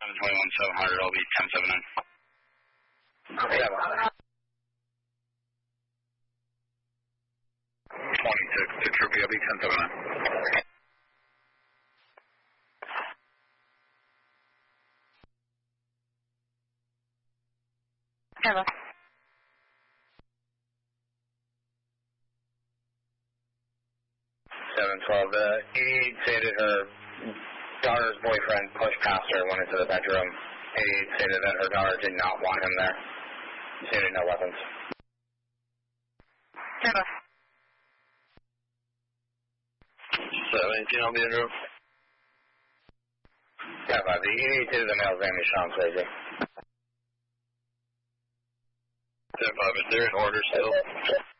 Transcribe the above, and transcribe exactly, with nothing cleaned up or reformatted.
seven twenty-one, seven hundred, I'll be ten seven nine. Okay, seven hundred. twenty-six to Troopy, I'll be ten seven nine. Hello. seven twelve, the eighty-eight stated her daughter's boyfriend pushed past her, went into the bedroom. eighty-eight stated that her daughter did not want him there. Stated no weapons. Hello. seventeen, I'll be in room. Yeah, but the eighty-eight stated the male's name is Sean Swayze. seven five, is there an order still?